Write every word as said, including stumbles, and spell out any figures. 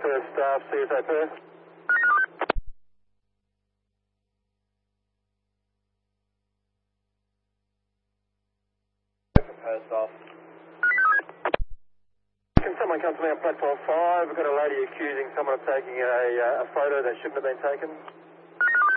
Perth staff, C S A Perth. Perth staff. Can someone come to me on platform five? We've got a lady accusing someone of taking a, uh, a photo that shouldn't have been taken.